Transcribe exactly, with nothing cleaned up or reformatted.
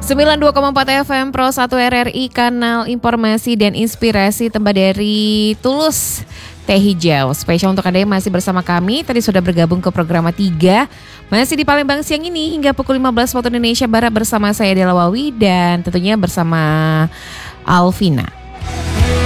sembilan puluh dua koma empat F M Pro satu R R I, kanal informasi dan inspirasi, tembak dari Tulus Teh Hijau. Spesial untuk Anda yang masih bersama kami, tadi sudah bergabung ke program tiga, masih di Palembang siang ini hingga pukul lima belas waktu Indonesia Barat bersama saya Dela Wawi dan tentunya bersama Alvina.